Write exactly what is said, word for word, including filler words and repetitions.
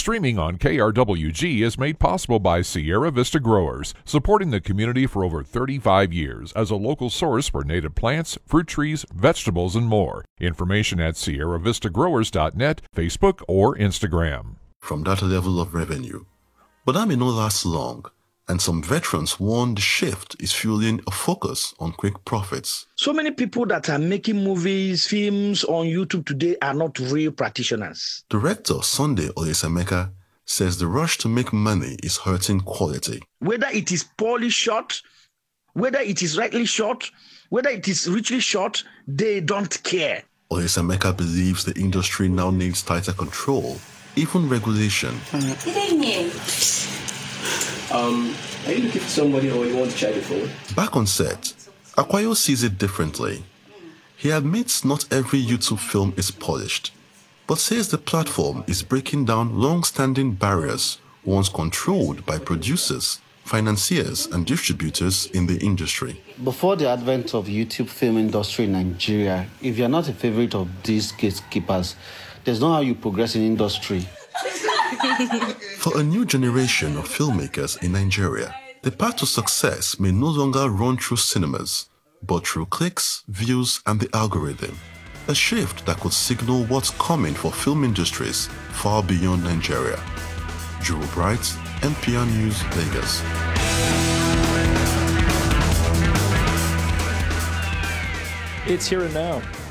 Streaming on K R W G is made possible by Sierra Vista Growers, supporting the community for over thirty-five years as a local source for native plants, fruit trees, vegetables, and more. Information at sierra vista growers dot net, Facebook, or Instagram. From that level of revenue. But that may not last long, and some veterans warn the shift is fueling a focus on quick profits. So many people that are making movies, films on YouTube today are not real practitioners. Director Sunday Olesemeka says the rush to make money is hurting quality. Whether it is poorly shot, whether it is rightly shot, whether it is richly shot, they don't care. Olesemeka believes the industry now needs tighter control, even regulation. Good evening. Um, are you looking for somebody or you want to chat before? Back on set, Akwayo sees it differently. He admits not every YouTube film is polished, but says the platform is breaking down long-standing barriers once controlled by producers, financiers, and distributors in the industry. Before the advent of YouTube film industry in Nigeria, if you're not a favorite of these gatekeepers, there's no how you progress in industry. For a new generation of filmmakers in Nigeria, the path to success may no longer run through cinemas, but through clicks, views, and the algorithm. A shift that could signal what's coming for film industries far beyond Nigeria. Drew Bright, N P R News, Lagos. It's Here and Now.